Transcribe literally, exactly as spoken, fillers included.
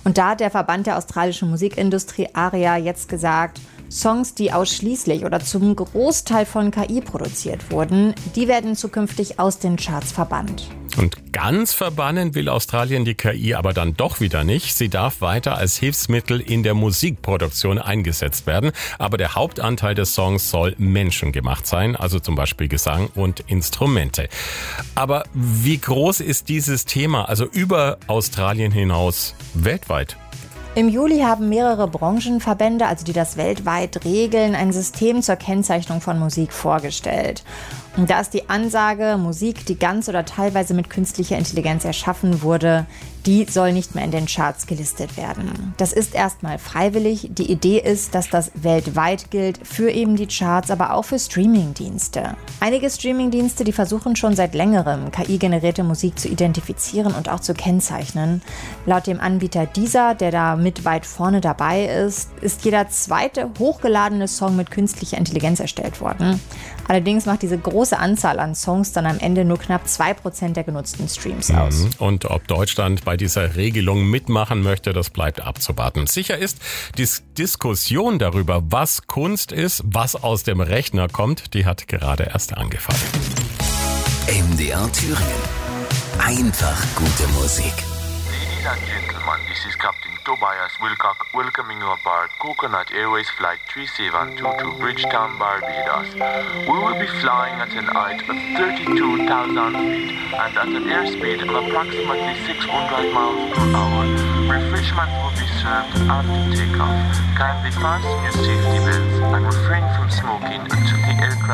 Und da hat der Verband der australischen Musikindustrie ARIA jetzt gesagt, Songs, die ausschließlich oder zum Großteil von K I produziert wurden, die werden zukünftig aus den Charts verbannt. Und ganz verbannen will Australien die K I aber dann doch wieder nicht. Sie darf weiter als Hilfsmittel in der Musikproduktion eingesetzt werden. Aber der Hauptanteil des Songs soll menschengemacht sein, also zum Beispiel Gesang und Instrumente. Aber wie groß ist dieses Thema, also über Australien hinaus, weltweit? Im Juli haben mehrere Branchenverbände, also die das weltweit regeln, ein System zur Kennzeichnung von Musik vorgestellt. Und da ist die Ansage, Musik, die ganz oder teilweise mit künstlicher Intelligenz erschaffen wurde, die soll nicht mehr in den Charts gelistet werden. Das ist erstmal freiwillig. Die Idee ist, dass das weltweit gilt, für eben die Charts, aber auch für Streamingdienste. Einige Streamingdienste, die versuchen schon seit längerem, K I-generierte Musik zu identifizieren und auch zu kennzeichnen. Laut dem Anbieter Deezer, der da mit weit vorne dabei ist, ist jeder zweite hochgeladene Song mit künstlicher Intelligenz erstellt worden. Allerdings macht diese große Anzahl an Songs dann am Ende nur knapp zwei Prozent der genutzten Streams aus. Und ob Deutschland bei dieser Regelung mitmachen möchte, das bleibt abzuwarten. Sicher ist, die Diskussion darüber, was Kunst ist, was aus dem Rechner kommt, die hat gerade erst angefangen. M D R Thüringen. Einfach gute Musik. Ladies and gentlemen, this is Captain Tobias Wilcock welcoming you aboard Coconut Airways Flight three seven two to Bridgetown, Barbados. We will be flying at an height of thirty-two thousand feet and at an airspeed of approximately six hundred miles per hour. Refreshment will be served after takeoff. Kindly fasten your safety belts and refrain from smoking until the aircraft